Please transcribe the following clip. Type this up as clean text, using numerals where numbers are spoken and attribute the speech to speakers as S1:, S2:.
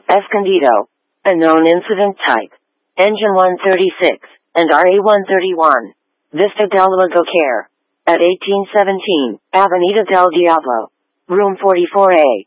S1: Escondido. Unknown incident type. Engine 136 and RA-131. Vista del Lago Care. At 1817, Avenida del Diablo. Room 44A.